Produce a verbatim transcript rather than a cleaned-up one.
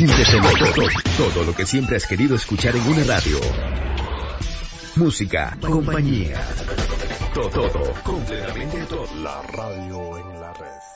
Sientes en todo, todo lo que siempre has querido escuchar en una radio. Música, compañía, todo, todo, completamente todo. La radio en la red.